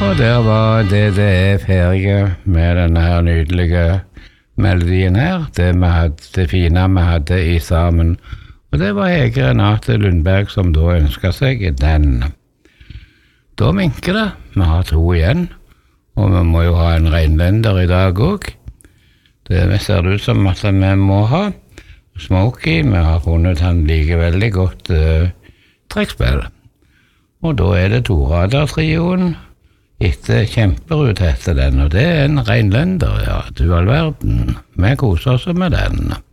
Og der var DDE-ferie med denne her nydelige melodien her, det fine vi hadde i sammen. Og det var Hege Renate Lundberg som da ønsket seg den. Da minker det, vi har 2 igjen, og vi må jo ha en reinlender i dag også. Det ser ut som at vi må ha Smokey, vi har funnet han like veldig godt trekkspill. Og da det torader-trioen, etter Kjemperud heter den, og det en reinlender, ja, du all verden. Vi koser oss med den.